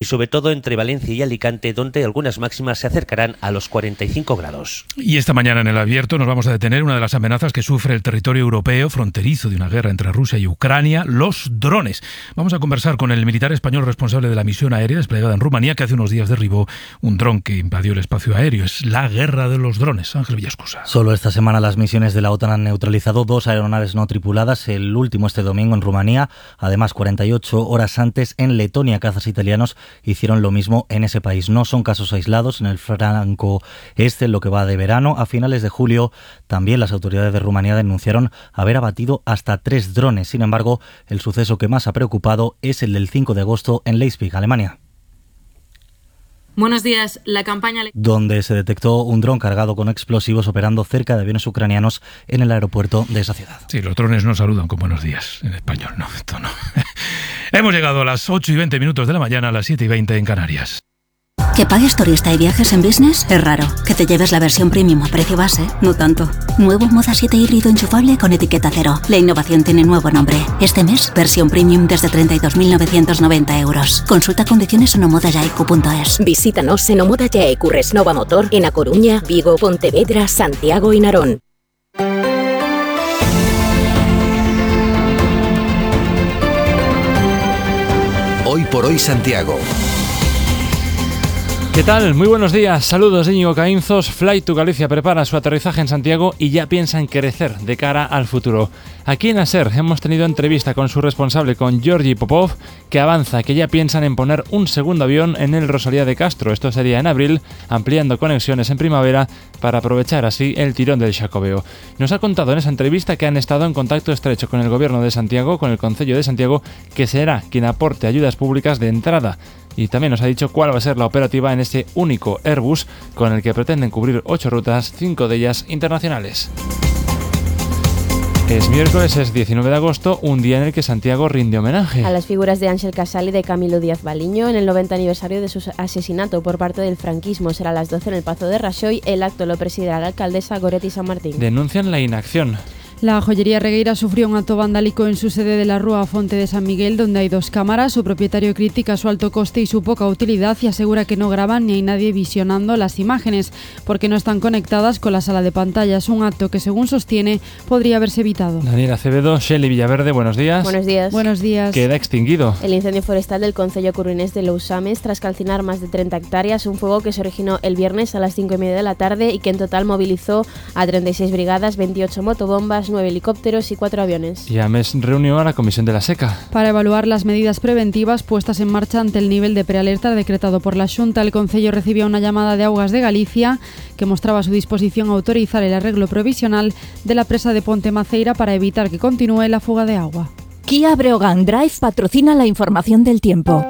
sobre todo entre Valencia y Alicante, donde algunas máximas se acercarán a los 45 grados. Y esta mañana en El Abierto nos vamos a detener una de las amenazas que sufre el territorio europeo fronterizo de una guerra entre Rusia y Ucrania, los drones. Vamos a conversar con el militar español responsable de la misión aérea desplegada en Rumanía, que hace unos días derribó un dron que invadió el espacio aéreo. Es la guerra de los drones. Ángel Villascusa. Solo esta semana las misiones de la OTAN han neutralizado 2 aeronaves no tripuladas, el último este domingo en Rumanía. Además, 48 horas antes en Letonia, cazas italianos hicieron lo mismo en ese país. No son casos aislados en el franco este, en lo que va de verano. A finales de julio, también las autoridades de Rumanía denunciaron haber abatido hasta 3 drones. Sin embargo, el suceso que más ha preocupado es el del 5 de agosto en Leipzig, Alemania. Buenos días. La campaña... donde se detectó un dron cargado con explosivos operando cerca de aviones ucranianos en el aeropuerto de esa ciudad. Sí, los drones no saludan con buenos días en español. No, esto no. Hemos llegado a las 8:20 de la mañana, a las 7:20 en Canarias. Que pagues turista y viajes en business es raro. Que te lleves la versión premium a precio base, no tanto. Nuevo Moza 7 híbrido enchufable con etiqueta cero. La innovación tiene nuevo nombre. Este mes, versión premium desde 32.990 euros. Consulta condiciones en omodayaicu.es. Visítanos en Omoda Yaicu Resnova Motor en A Coruña, Vigo, Pontevedra, Santiago y Narón. Hoy por hoy Santiago. ¿Qué tal? Muy buenos días. Saludos de Íñigo Caínzos. Flight to Galicia prepara su aterrizaje en Santiago y ya piensa en crecer de cara al futuro. Aquí en ASER hemos tenido entrevista con su responsable, con Georgi Popov, que avanza que ya piensan en poner un segundo avión en el Rosalía de Castro. Esto sería en abril, ampliando conexiones en primavera para aprovechar así el tirón del Xacobeo. Nos ha contado en esa entrevista que han estado en contacto estrecho con el Gobierno de Santiago, con el Concello de Santiago, que será quien aporte ayudas públicas de entrada. Y también nos ha dicho cuál va a ser la operativa en este único Airbus con el que pretenden cubrir 8 rutas, 5 de ellas internacionales. Es miércoles, es 19 de agosto, un día en el que Santiago rinde homenaje a las figuras de Ángel Casal y de Camilo Díaz Baliño en el 90 aniversario de su asesinato por parte del franquismo. Será a las 12 en el Pazo de Raxoi. El acto lo presidirá la alcaldesa Goretti San Martín. Denuncian la inacción. La joyería Regueira sufrió un acto vandálico en su sede de la Rúa Fonte de San Miguel, donde hay 2 cámaras. Su propietario critica su alto coste y su poca utilidad y asegura que no graban ni hay nadie visionando las imágenes porque no están conectadas con la sala de pantallas. Un acto que, según sostiene, podría haberse evitado. Daniel Acevedo, Shelly Villaverde, buenos días. Buenos días. Buenos días. Queda extinguido el incendio forestal del concello curvinés de Lousames tras calcinar más de 30 hectáreas, un fuego que se originó el viernes a las 5:30 de la tarde y que en total movilizó a 36 brigadas, 28 motobombas, 9 helicópteros y 4 aviones. Y AMES reunió a la Comisión de la Seca para evaluar las medidas preventivas puestas en marcha ante el nivel de prealerta decretado por la Xunta. El concello recibía una llamada de Augas de Galicia que mostraba su disposición a autorizar el arreglo provisional de la presa de Ponte Maceira para evitar que continúe la fuga de agua. Kia Breogán Drive patrocina la información del tiempo.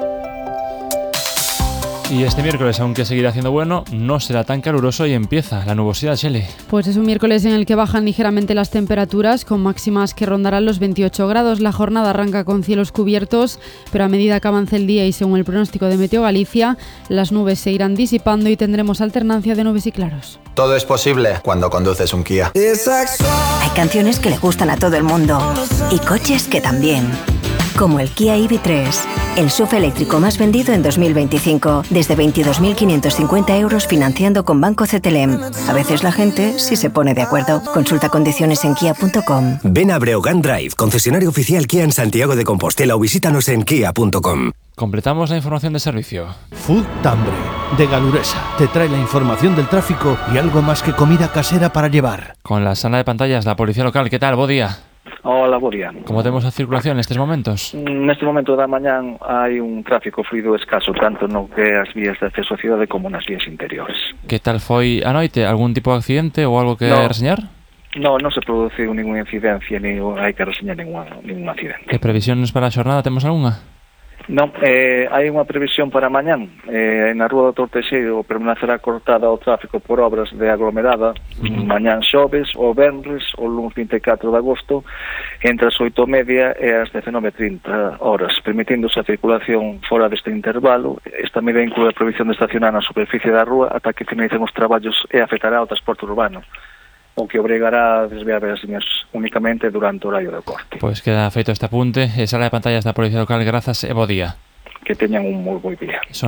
Y este miércoles, aunque seguirá haciendo bueno, no será tan caluroso y empieza la nubosidad, Shelley. Pues es un miércoles en el que bajan ligeramente las temperaturas, con máximas que rondarán los 28 grados. La jornada arranca con cielos cubiertos, pero a medida que avance el día y según el pronóstico de Meteo Galicia, las nubes se irán disipando y tendremos alternancia de nubes y claros. Todo es posible cuando conduces un Kia. Hay canciones que le gustan a todo el mundo y coches que también. Como el Kia EV3, el SUV eléctrico más vendido en 2025, desde 22.550 euros financiando con Banco CTLM. A veces la gente sí se pone de acuerdo. Consulta condiciones en kia.com. Ven a Breogán Drive, concesionario oficial Kia en Santiago de Compostela o visítanos en kia.com. Completamos la información de servicio. Food Tambre, de Galuresa, te trae la información del tráfico y algo más que comida casera para llevar. Con la sala de pantallas, la policía local, ¿qué tal? Bo día. Hola, bo día. Como temos a circulación nestes momentos? Neste momento da mañán hai un tráfico fluido escaso tanto no que as vías de acceso á cidade como nas vías interiores. Que tal foi a noite? Algún tipo de accidente ou algo que reseñar? Non se produciu ninguna incidencia ni hai que reseñar ningún accidente. E previsións para a xornada temos algunha? Non, hai unha previsión para mañán. Na Rúa do Tortexeiro permanecerá cortada o tráfico por obras de aglomerada mañán xoves, o venres, o lunes 24 de agosto, entre as 8:30 e as 19:30 horas, permitíndose a circulación fora deste intervalo. Esta medida inclúe a prohibición de estacionar na superficie da rúa ata que finalicen os traballos e afectará ao transporte urbano, o que obrigará a desviar as líneas únicamente durante o horario do corte. Pois queda feito este apunte. Sala de pantallas da Policía Local, grazas e bo día. Que teñan un moi bo día.